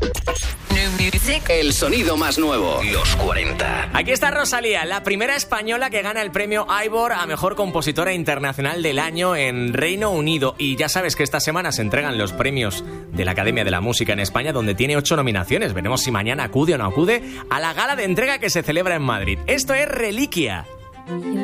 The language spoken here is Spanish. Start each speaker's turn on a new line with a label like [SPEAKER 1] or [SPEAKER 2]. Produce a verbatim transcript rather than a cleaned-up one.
[SPEAKER 1] El sonido más nuevo, los cuarenta.
[SPEAKER 2] Aquí está Rosalía, la primera española que gana el premio Ivor a Mejor Compositora Internacional del Año en Reino Unido. Y ya sabes que esta semana se entregan los premios de la Academia de la Música en España, donde tiene ocho nominaciones. Veremos si mañana acude o no acude a la gala de entrega que se celebra en Madrid. Esto es Reliquia.